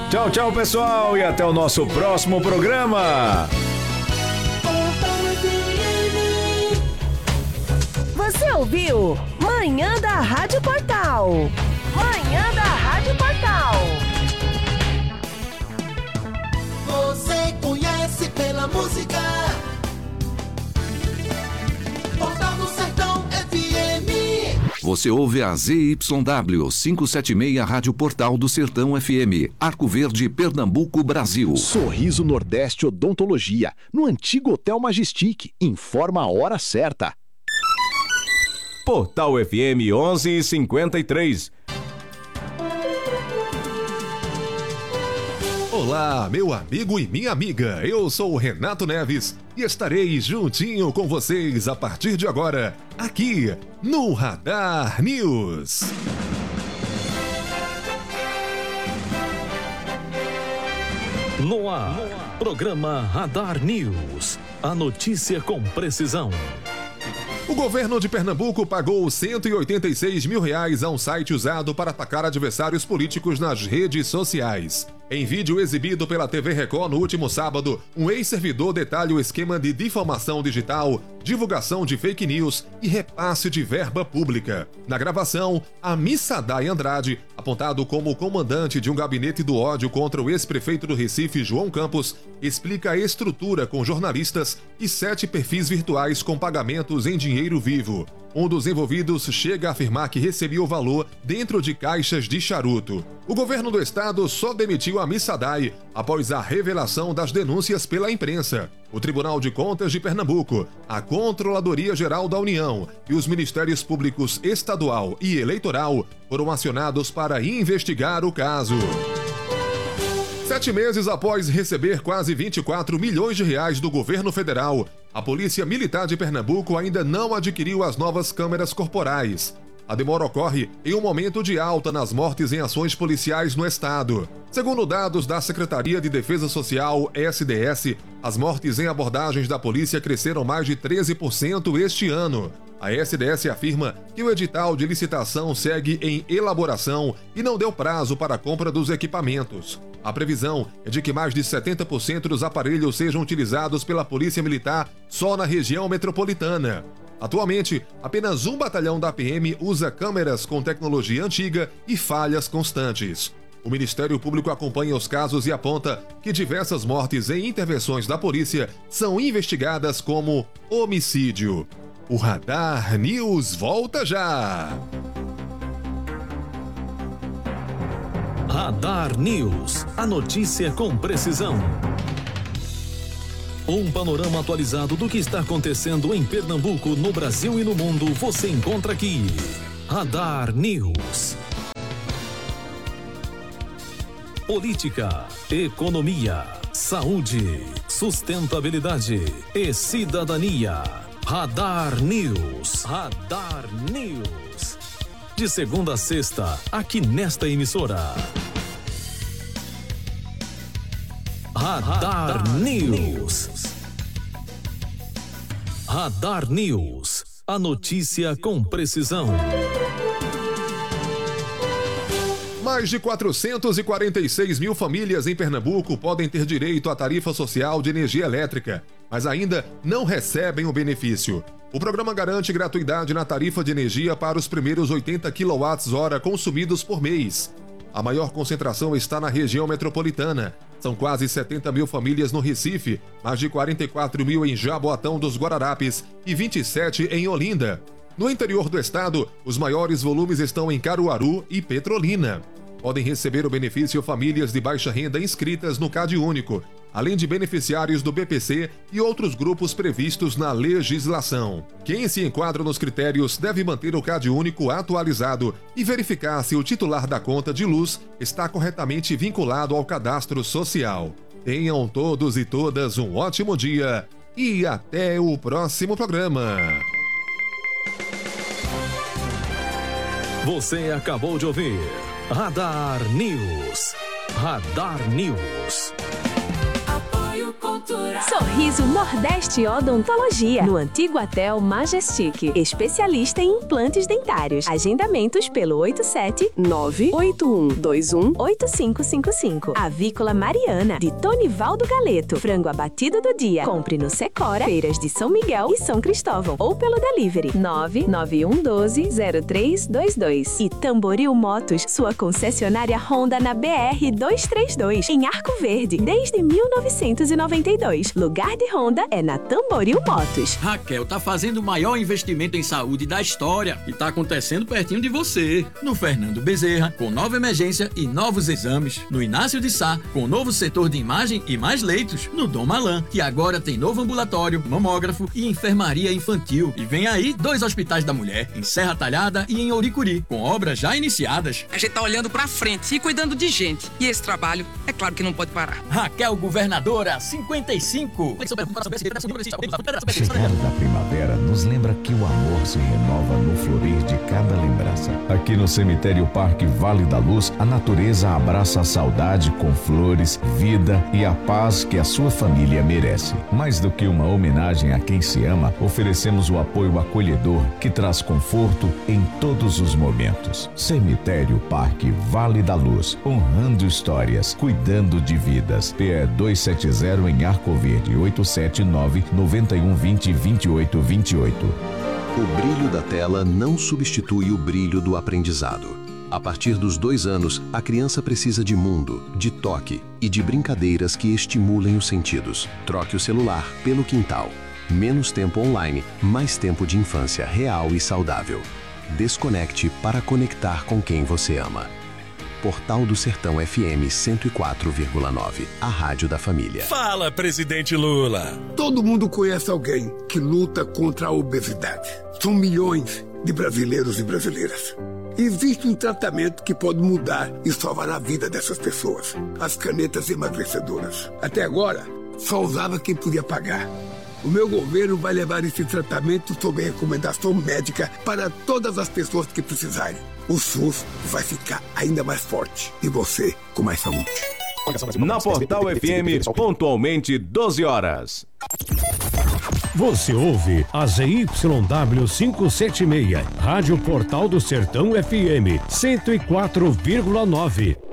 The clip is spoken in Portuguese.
Tchau, tchau, pessoal, e até o nosso próximo programa. Você ouviu Manhã da Rádio Portal. Manhã da Rádio Portal. Você conhece pela música Portal do Sertão FM. Você ouve a ZYW 576 Rádio Portal do Sertão FM, Arco Verde, Pernambuco, Brasil. Sorriso Nordeste Odontologia, no antigo Hotel Majestic. Informa a hora certa. Portal FM 11:53. Olá, meu amigo e minha amiga, eu sou o Renato Neves e estarei juntinho com vocês a partir de agora, aqui no Radar News. No ar, programa Radar News, a notícia com precisão. O governo de Pernambuco pagou R$186 mil a um site usado para atacar adversários políticos nas redes sociais. Em vídeo exibido pela TV Record no último sábado, um ex-servidor detalha o esquema de difamação digital, divulgação de fake news e repasse de verba pública. Na gravação, Amissadai Andrade, apontado como comandante de um gabinete do ódio contra o ex-prefeito do Recife, João Campos, explica a estrutura com jornalistas e 7 perfis virtuais com pagamentos em dinheiro vivo. Um dos envolvidos chega a afirmar que recebia o valor dentro de caixas de charuto. O governo do estado só demitiu Amissadai após a revelação das denúncias pela imprensa. O Tribunal de Contas de Pernambuco, a Controladoria Geral da União e os Ministérios Públicos Estadual e Eleitoral foram acionados para investigar o caso. 7 meses após receber quase R$24 milhões do governo federal, a Polícia Militar de Pernambuco ainda não adquiriu as novas câmeras corporais. A demora ocorre em um momento de alta nas mortes em ações policiais no estado. Segundo dados da Secretaria de Defesa Social, SDS, as mortes em abordagens da polícia cresceram mais de 13% este ano. A SDS afirma que o edital de licitação segue em elaboração e não deu prazo para a compra dos equipamentos. A previsão é de que mais de 70% dos aparelhos sejam utilizados pela Polícia Militar só na região metropolitana. Atualmente, apenas um batalhão da PM usa câmeras com tecnologia antiga e falhas constantes. O Ministério Público acompanha os casos e aponta que diversas mortes em intervenções da polícia são investigadas como homicídio. O Radar News volta já! Radar News, a notícia com precisão. Um panorama atualizado do que está acontecendo em Pernambuco, no Brasil e no mundo, você encontra aqui. Radar News. Política, economia, saúde, sustentabilidade e cidadania. Radar News. Radar News. De segunda a sexta, aqui nesta emissora. Radar News. Radar News. A notícia com precisão. Mais de 446 mil famílias em Pernambuco podem ter direito à tarifa social de energia elétrica, mas ainda não recebem o benefício. O programa garante gratuidade na tarifa de energia para os primeiros 80 kWh consumidos por mês. A maior concentração está na região metropolitana. São quase 70 mil famílias no Recife, mais de 44 mil em Jaboatão dos Guararapes e 27 em Olinda. No interior do estado, os maiores volumes estão em Caruaru e Petrolina. Podem receber o benefício famílias de baixa renda inscritas no CadÚnico, além de beneficiários do BPC e outros grupos previstos na legislação. Quem se enquadra nos critérios deve manter o CadÚnico atualizado e verificar se o titular da conta de luz está corretamente vinculado ao cadastro social. Tenham todos e todas um ótimo dia e até o próximo programa. Você acabou de ouvir Radar News. Radar News. Apoio Cultural. Sorriso Nordeste Odontologia, no antigo Hotel Majestic, especialista em implantes dentários. Agendamentos pelo 87-98121-8555. Avícola Mariana, de Tonivaldo Galeto. Frango abatido do dia. Compre no Secora, Feiras de São Miguel e São Cristóvão. Ou pelo delivery 99112-0322. E Tamboril Motos, sua concessionária Honda na BR-232, em Arco Verde, desde 1992. Lugar de Honda é na Tamboril Motos. Raquel tá fazendo o maior investimento em saúde da história e tá acontecendo pertinho de você. No Fernando Bezerra, com nova emergência e novos exames. No Inácio de Sá, com novo setor de imagem e mais leitos. No Dom Malan, que agora tem novo ambulatório, mamógrafo e enfermaria infantil. E vem aí 2 hospitais da mulher, em Serra Talhada e em Ouricuri, com obras já iniciadas. A gente tá olhando pra frente e cuidando de gente. E esse trabalho, é claro que não pode parar. Raquel Governadora, 55. Chegada da primavera nos lembra que o amor se renova no florir de cada lembrança. Aqui no Cemitério Parque Vale da Luz, a natureza abraça a saudade com flores, vida e a paz que a sua família merece. Mais do que uma homenagem a quem se ama, oferecemos o apoio acolhedor que traz conforto em todos os momentos. Cemitério Parque Vale da Luz, honrando histórias, cuidando de vidas. PE 270 em Arco Verde, 879-9120-2828. O brilho da tela não substitui o brilho do aprendizado. A partir dos 2 anos, a criança precisa de mundo, de toque e de brincadeiras que estimulem os sentidos. Troque o celular pelo quintal. Menos tempo online, mais tempo de infância real e saudável. Desconecte para conectar com quem você ama. Portal do Sertão FM 104,9, a rádio da família. Fala, presidente Lula! Todo mundo conhece alguém que luta contra a obesidade. São milhões de brasileiros e brasileiras. Existe um tratamento que pode mudar e salvar a vida dessas pessoas. As canetas emagrecedoras. Até agora, só usava quem podia pagar. O meu governo vai levar esse tratamento sob recomendação médica para todas as pessoas que precisarem. O SUS vai ficar ainda mais forte e você com mais saúde. Na Portal FM, pontualmente 12 horas. Você ouve a ZYW 576, Rádio Portal do Sertão FM 104,9.